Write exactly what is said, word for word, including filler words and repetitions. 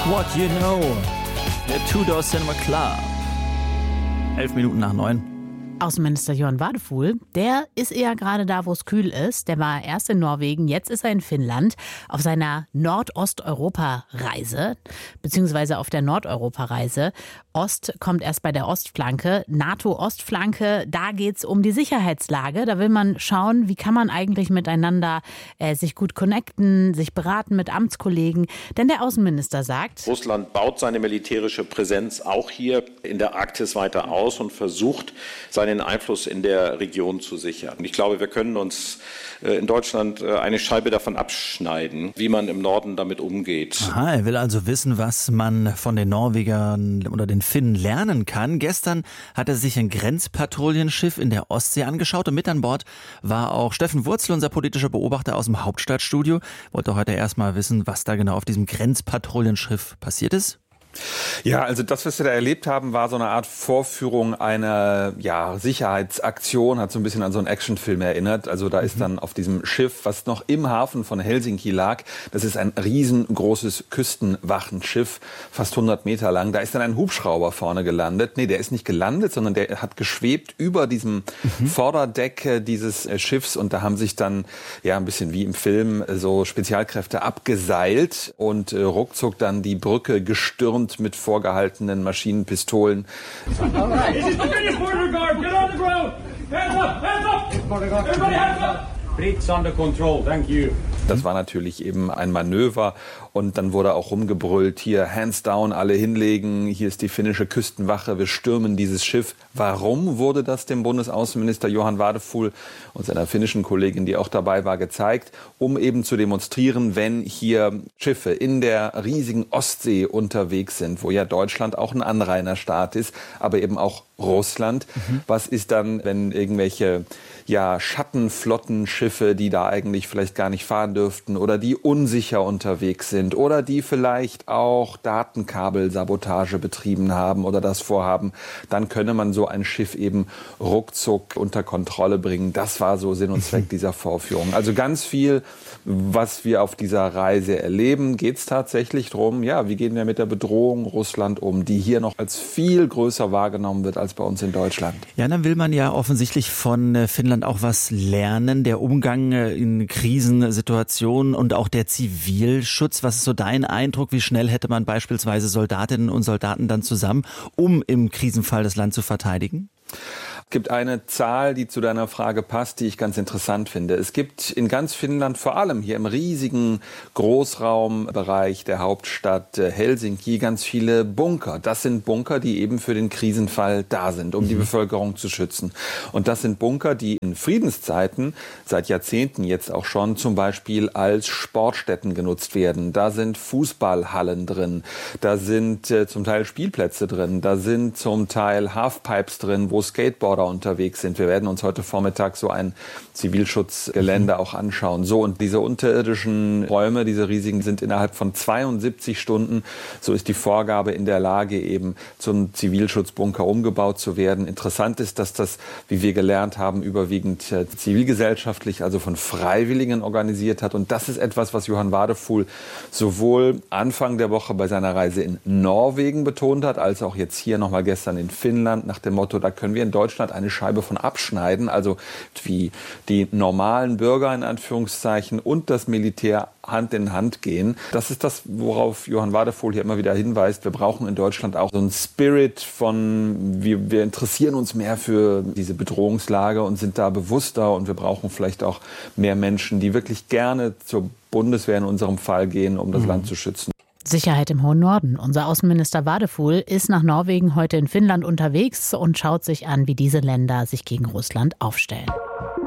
What You Know, der Two-Door Cinema Club. Elf Minuten nach neun. Außenminister Johan Wadefuhl, der ist eher gerade da, wo es kühl ist. Der war erst in Norwegen, jetzt ist er in Finnland auf seiner Nordosteuropa-Reise, beziehungsweise auf der Nordeuropa-Reise. Ost kommt erst bei der Ostflanke, NATO-Ostflanke, da geht's um die Sicherheitslage. Da will man schauen, wie kann man eigentlich miteinander äh, sich gut connecten, sich beraten mit Amtskollegen. Denn der Außenminister sagt, Russland baut seine militärische Präsenz auch hier in der Arktis weiter aus und versucht, seinen Einfluss in der Region zu sichern. Ich glaube, wir können uns in Deutschland eine Scheibe davon abschneiden, wie man im Norden damit umgeht. Aha, er will also wissen, was man von den Norwegern oder den Finnen lernen kann. Gestern hat er sich ein Grenzpatrouillenschiff in der Ostsee angeschaut und mit an Bord war auch Steffen Wurzel, unser politischer Beobachter aus dem Hauptstadtstudio. Wollte heute erstmal wissen, was da genau auf diesem Grenzpatrouillenschiff passiert ist. Ja, also das, was wir da erlebt haben, war so eine Art Vorführung einer ja, Sicherheitsaktion, hat so ein bisschen an so einen Actionfilm erinnert. Also da ist dann auf diesem Schiff, was noch im Hafen von Helsinki lag, das ist ein riesengroßes Küstenwachenschiff, fast hundert Meter lang, da ist dann ein Hubschrauber vorne gelandet. Nee, der ist nicht gelandet, sondern der hat geschwebt über diesem mhm. Vorderdeck dieses Schiffs und da haben sich dann ja ein bisschen wie im Film so Spezialkräfte abgeseilt und äh, ruckzuck dann die Brücke gestürmt mit vorgehaltenen Maschinenpistolen. Das war natürlich eben ein Manöver und dann wurde auch rumgebrüllt, hier hands down, alle hinlegen, hier ist die finnische Küstenwache, wir stürmen dieses Schiff. Warum wurde das dem Bundesaußenminister Johan Wadefuhl und seiner finnischen Kollegin, die auch dabei war, gezeigt? Um eben zu demonstrieren, wenn hier Schiffe in der riesigen Ostsee unterwegs sind, wo ja Deutschland auch ein Anrainerstaat ist, aber eben auch Russland. Mhm. Was ist dann, wenn irgendwelche ja, Schattenflottenschiffe, die da eigentlich vielleicht gar nicht fahren dürften oder die unsicher unterwegs sind oder die vielleicht auch Datenkabelsabotage betrieben haben oder das vorhaben, dann könne man so ein Schiff eben ruckzuck unter Kontrolle bringen. Das war so Sinn und Zweck dieser Vorführung. Also ganz viel, was wir auf dieser Reise erleben, geht es tatsächlich darum, ja, wie gehen wir mit der Bedrohung Russland um, die hier noch als viel größer wahrgenommen wird als bei uns in Deutschland. Ja, dann will man ja offensichtlich von Finnland auch was lernen, der Umgang in Krisensituationen und auch der Zivilschutz. Was ist so dein Eindruck? Wie schnell hätte man beispielsweise Soldatinnen und Soldaten dann zusammen, um im Krisenfall das Land zu verteidigen? Es gibt eine Zahl, die zu deiner Frage passt, die ich ganz interessant finde. Es gibt in ganz Finnland, vor allem hier im riesigen Großraumbereich der Hauptstadt Helsinki, ganz viele Bunker. Das sind Bunker, die eben für den Krisenfall da sind, um die Bevölkerung zu schützen. Und das sind Bunker, die in Friedenszeiten, seit Jahrzehnten jetzt auch schon, zum Beispiel als Sportstätten genutzt werden. Da sind Fußballhallen drin, da sind äh, zum Teil Spielplätze drin, da sind zum Teil Halfpipes drin, wo Skateboarder unterwegs sind. Wir werden uns heute Vormittag so ein Zivilschutzgelände auch anschauen. So, und diese unterirdischen Räume, diese riesigen, sind innerhalb von zweiundsiebzig Stunden, so ist die Vorgabe, in der Lage, eben zum Zivilschutzbunker umgebaut zu werden. Interessant ist, dass das, wie wir gelernt haben, überwiegend äh, zivilgesellschaftlich, also von Freiwilligen organisiert hat. Und das ist etwas, was Johan Wadefuhl sowohl Anfang der Woche bei seiner Reise in Norwegen betont hat, als auch jetzt hier nochmal gestern in Finnland, nach dem Motto, da können wir in Deutschland eine Scheibe von abschneiden, also wie die normalen Bürger in Anführungszeichen und das Militär Hand in Hand gehen. Das ist das, worauf Johan Wadefuhl hier immer wieder hinweist. Wir brauchen in Deutschland auch so einen Spirit von, wir, wir interessieren uns mehr für diese Bedrohungslage und sind da bewusster und wir brauchen vielleicht auch mehr Menschen, die wirklich gerne zur Bundeswehr in unserem Fall gehen, um das mhm. Land zu schützen. Sicherheit im hohen Norden. Unser Außenminister Wadefuhl ist nach Norwegen heute in Finnland unterwegs und schaut sich an, wie diese Länder sich gegen Russland aufstellen.